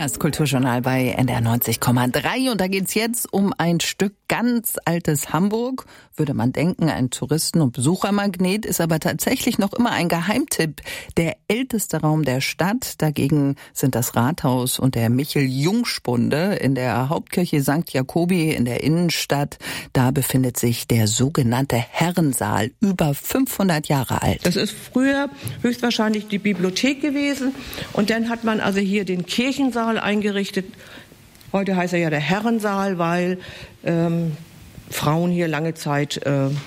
Das Kulturjournal bei NDR 90,3 und da geht's jetzt um ein Stück ganz altes Hamburg. Würde man denken, ein Touristen- und Besuchermagnet, ist aber tatsächlich noch immer ein Geheimtipp. Der älteste Raum der Stadt, dagegen sind das Rathaus und der Michel-Jungspunde in der Hauptkirche St. Jakobi in der Innenstadt. Da befindet sich der sogenannte Herrensaal, über 500 Jahre alt. Das ist früher höchstwahrscheinlich die Bibliothek gewesen und dann hat man also hier den Kirchensaal eingerichtet. Heute heißt er ja der Herrensaal, weil Frauen hier lange Zeit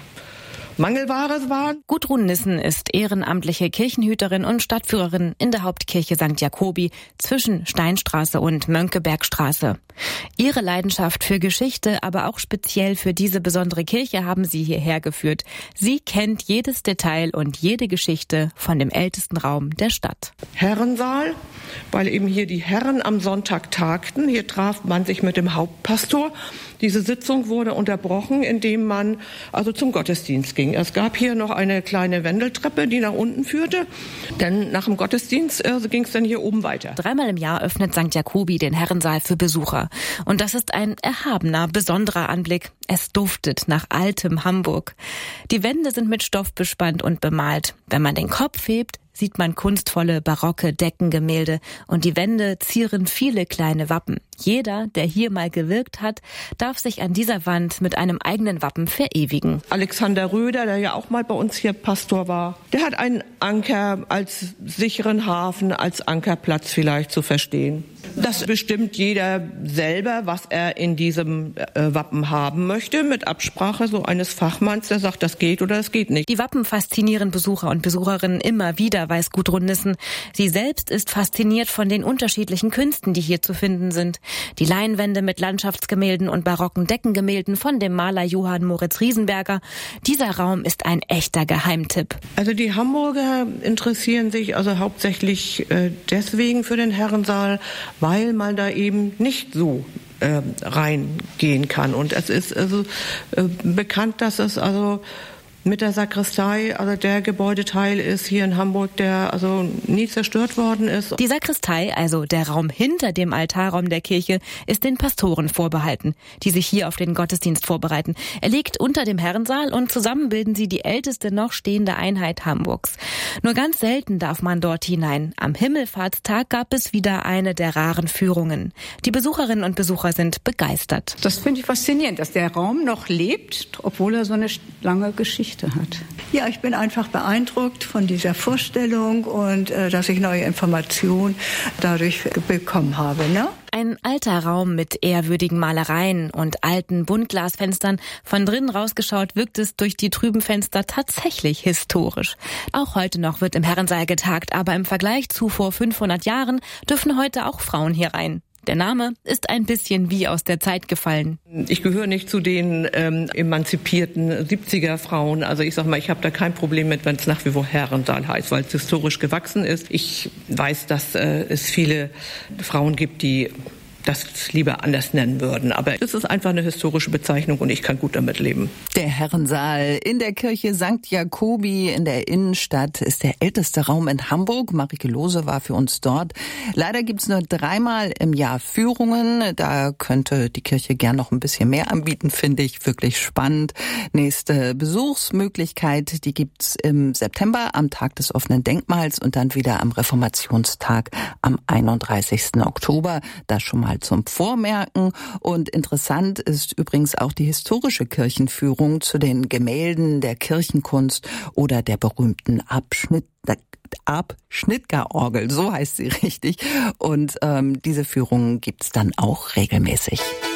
Mangelware waren. Gudrun Nissen ist ehrenamtliche Kirchenhüterin und Stadtführerin in der Hauptkirche St. Jakobi zwischen Steinstraße und Mönckebergstraße. Ihre Leidenschaft für Geschichte, aber auch speziell für diese besondere Kirche haben sie hierher geführt. Sie kennt jedes Detail und jede Geschichte von dem ältesten Raum der Stadt. Herrensaal, weil eben hier die Herren am Sonntag tagten. Hier traf man sich mit dem Hauptpastor. Diese Sitzung wurde unterbrochen, indem man also zum Gottesdienst ging. Es gab hier noch eine kleine Wendeltreppe, die nach unten führte. Denn nach dem Gottesdienst ging es dann hier oben weiter. 3-mal im Jahr öffnet St. Jakobi den Herrensaal für Besucher. Und das ist ein erhabener, besonderer Anblick. Es duftet nach altem Hamburg. Die Wände sind mit Stoff bespannt und bemalt. Wenn man den Kopf hebt, sieht man kunstvolle, barocke Deckengemälde und die Wände zieren viele kleine Wappen. Jeder, der hier mal gewirkt hat, darf sich an dieser Wand mit einem eigenen Wappen verewigen. Alexander Röder, der ja auch mal bei uns hier Pastor war, der hat einen Anker als sicheren Hafen, als Ankerplatz vielleicht zu verstehen. Das bestimmt jeder selber, was er in diesem Wappen haben möchte, mit Absprache so eines Fachmanns, der sagt, das geht oder das geht nicht. Die Wappen faszinieren Besucher und Besucherinnen immer wieder, weiß Gudrun Nissen. Sie selbst ist fasziniert von den unterschiedlichen Künsten, die hier zu finden sind. Die Leinwände mit Landschaftsgemälden und barocken Deckengemälden von dem Maler Johann Moritz Riesenberger. Dieser Raum ist ein echter Geheimtipp. Also die Hamburger interessieren sich also hauptsächlich deswegen für den Herrensaal, weil man da eben nicht so reingehen kann. Und es ist also bekannt, dass es also mit der Sakristei, also der Gebäudeteil ist hier in Hamburg, der also nie zerstört worden ist. Die Sakristei, also der Raum hinter dem Altarraum der Kirche, ist den Pastoren vorbehalten, die sich hier auf den Gottesdienst vorbereiten. Er liegt unter dem Herrensaal und zusammen bilden sie die älteste noch stehende Einheit Hamburgs. Nur ganz selten darf man dort hinein. Am Himmelfahrtstag gab es wieder eine der raren Führungen. Die Besucherinnen und Besucher sind begeistert. Das finde ich faszinierend, dass der Raum noch lebt, obwohl er so eine lange Geschichte hat. Ja, ich bin einfach beeindruckt von dieser Vorstellung und dass ich neue Informationen dadurch bekommen habe. Ne? Ein alter Raum mit ehrwürdigen Malereien und alten Buntglasfenstern. Von drinnen rausgeschaut wirkt es durch die trüben Fenster tatsächlich historisch. Auch heute noch wird im Herrensaal getagt, aber im Vergleich zu vor 500 Jahren dürfen heute auch Frauen hier rein. Der Name ist ein bisschen wie aus der Zeit gefallen. Ich gehöre nicht zu den emanzipierten 70er Frauen. Also ich sag mal, ich habe da kein Problem mit, wenn es nach wie vor Herrensaal heißt, weil es historisch gewachsen ist. Ich weiß, dass es viele Frauen gibt, die das lieber anders nennen würden. Aber es ist einfach eine historische Bezeichnung und ich kann gut damit leben. Der Herrensaal in der Kirche St. Jakobi in der Innenstadt ist der älteste Raum in Hamburg. Marike Lose war für uns dort. Leider gibt's nur 3-mal im Jahr Führungen. Da könnte die Kirche gern noch ein bisschen mehr anbieten, finde ich wirklich spannend. Nächste Besuchsmöglichkeit, die gibt's im September am Tag des offenen Denkmals und dann wieder am Reformationstag am 31. Oktober. Das schon mal zum Vormerken. Und interessant ist übrigens auch die historische Kirchenführung zu den Gemälden der Kirchenkunst oder der berühmten Abschnittgarorgel, so heißt sie richtig. Und diese Führungen gibt's dann auch regelmäßig.